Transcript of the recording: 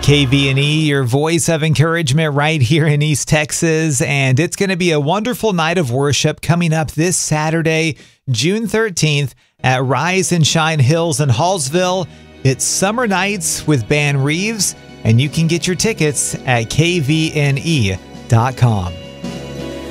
KVNE, your voice of encouragement right here in East Texas. And it's going to be a wonderful night of worship coming up this Saturday, June 13th at Rise and Shine Hills in Hallsville. It's Summer Nights with Ban Reeves, and you can get your tickets at kvne.com.